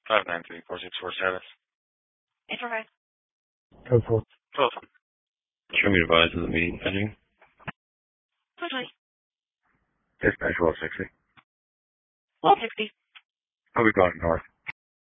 593-464 status. Infrared. Code 4. Telephone. Show me advise of the meeting ending. 420. Dispatch 1260. 1260. I'll be going north.